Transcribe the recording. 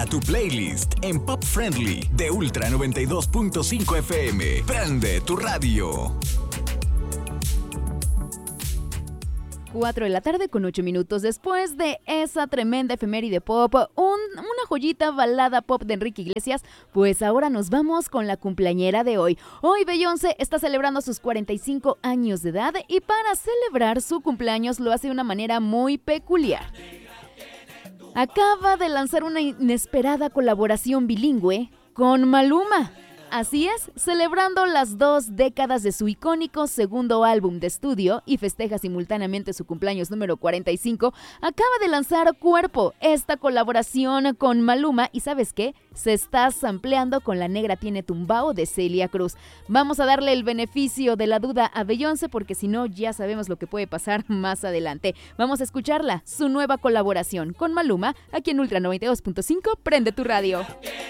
a tu playlist en Pop Friendly de Ultra 92.5 FM. Prende tu radio. 4 de la tarde con 8 minutos después de esa tremenda efeméride pop, una joyita balada pop de Enrique Iglesias, pues ahora nos vamos con la cumpleañera de hoy. Hoy Beyoncé está celebrando sus 45 años de edad y para celebrar su cumpleaños lo hace de una manera muy peculiar. Acaba de lanzar una inesperada colaboración bilingüe con Maluma. Así es, celebrando las 2 décadas de su icónico segundo álbum de estudio y festeja simultáneamente su cumpleaños número 45, acaba de lanzar Cuerpo, esta colaboración con Maluma, y ¿sabes qué? Se está sampleando con La Negra Tiene Tumbao de Celia Cruz. Vamos a darle el beneficio de la duda a Beyoncé porque si no ya sabemos lo que puede pasar más adelante. Vamos a escucharla, su nueva colaboración con Maluma, aquí en Ultra 92.5, Prende tu radio.